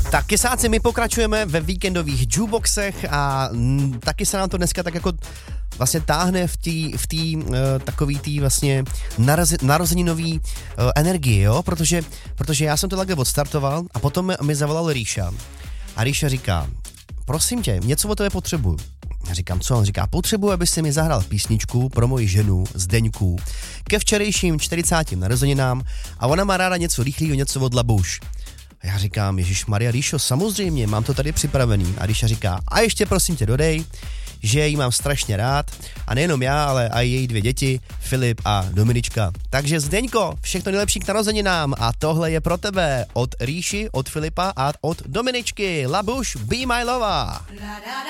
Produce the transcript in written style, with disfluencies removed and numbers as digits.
Tak kysáci, my pokračujeme ve víkendových jukeboxech a taky se nám to dneska tak jako vlastně táhne v té takový tý vlastně narozeninový energii, jo, protože já jsem to takhle odstartoval a potom mi zavolal Ríša a Ríša říká, prosím tě, něco o tebe potřebuju. Já říkám, co? On říká, potřebuji, aby si mi zahrál písničku pro moji ženu Zdeňku ke včerejším 40. narozeninám a ona má ráda něco rychlého, něco od Labuš. A já říkám, Ježišmarja, Ríšo, samozřejmě, mám to tady připravený. A Ríša říká, a ještě prosím tě dodej, že jí mám strašně rád a nejenom já, ale i její 2 děti, Filip a Dominička. Takže Zdeňko, všechno nejlepší k narozeninám a tohle je pro tebe od Ríši, od Filipa a od Dominičky. Labuš, be my lover.